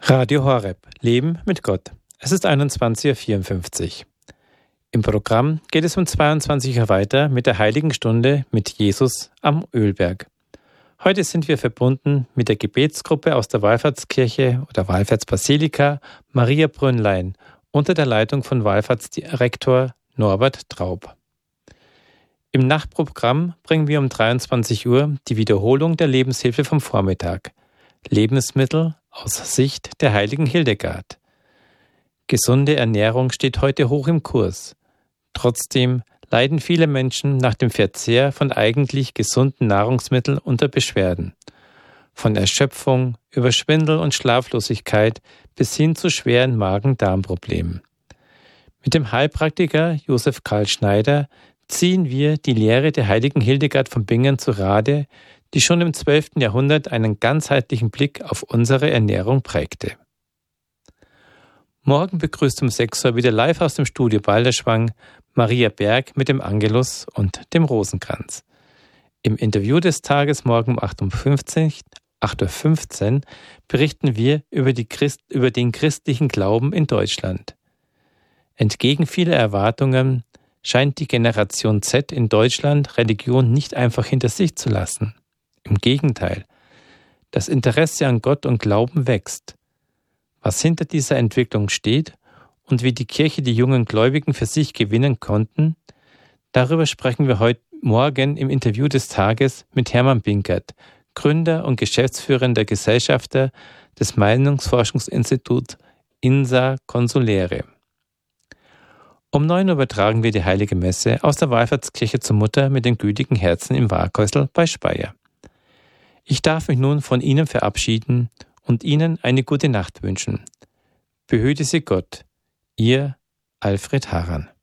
Radio Horeb. Leben mit Gott. Es ist 21:54 Uhr. Im Programm geht es um 22 Uhr weiter mit der Heiligen Stunde mit Jesus am Ölberg. Heute sind wir verbunden mit der Gebetsgruppe aus der Wallfahrtskirche oder Wallfahrtsbasilika Maria Brünnlein unter der Leitung von Wallfahrtsdirektor Norbert Traub. Im Nachtprogramm bringen wir um 23 Uhr die Wiederholung der Lebenshilfe vom Vormittag. Lebensmittel aus Sicht der heiligen Hildegard. Gesunde Ernährung steht heute hoch im Kurs. Trotzdem leiden viele Menschen nach dem Verzehr von eigentlich gesunden Nahrungsmitteln unter Beschwerden. Von Erschöpfung über Schwindel und Schlaflosigkeit bis hin zu schweren Magen-Darm-Problemen. Mit dem Heilpraktiker Josef Karl Schneider ziehen wir die Lehre der heiligen Hildegard von Bingen zu Rate, die schon im 12. Jahrhundert einen ganzheitlichen Blick auf unsere Ernährung prägte. Morgen begrüßt um 6 Uhr wieder live aus dem Studio Balderschwang Maria Berg mit dem Angelus und dem Rosenkranz. Im Interview des Tages morgen um 8:15 Uhr berichten wir über den christlichen Glauben in Deutschland. Entgegen vieler Erwartungen scheint die Generation Z in Deutschland Religion nicht einfach hinter sich zu lassen. Im Gegenteil, das Interesse an Gott und Glauben wächst. Was hinter dieser Entwicklung steht und wie die Kirche die jungen Gläubigen für sich gewinnen konnten, darüber sprechen wir heute Morgen im Interview des Tages mit Hermann Binkert, Gründer und geschäftsführender Gesellschafter des Meinungsforschungsinstituts INSA Consulere. Um 9 Uhr übertragen wir die Heilige Messe aus der Wallfahrtskirche zur Mutter mit dem gütigen Herzen im Waghäusl bei Speyer. Ich darf mich nun von Ihnen verabschieden und Ihnen eine gute Nacht wünschen. Behüte Sie Gott, Ihr Alfred Haran.